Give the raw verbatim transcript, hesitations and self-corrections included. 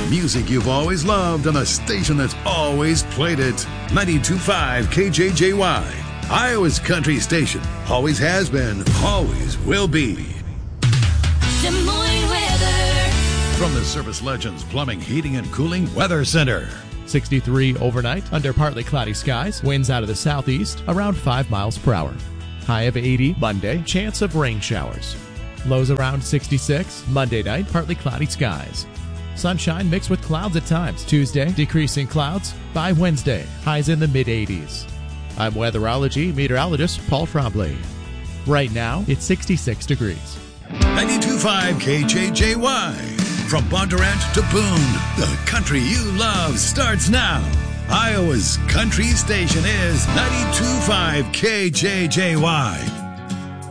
music you've always loved on a station that's always played it. ninety-two point five K J J Y. Iowa's country station. Always has been, always will be. Des Moines weather. From the Service Legends Plumbing, Heating, and Cooling Weather Center. sixty-three overnight under partly cloudy skies. Winds out of the southeast around five miles per hour. High of eighty Monday. Chance of rain showers. Lows around sixty-six. Monday night, partly cloudy skies. Sunshine mixed with clouds at times. Tuesday, decreasing clouds. By Wednesday, highs in the mid-eighties. I'm weatherology meteorologist Paul Trombley. Right now, it's sixty-six degrees. ninety-two point five K J J Y. From Bondurant to Boone, the country you love starts now. Iowa's country station is ninety-two point five K J J Y.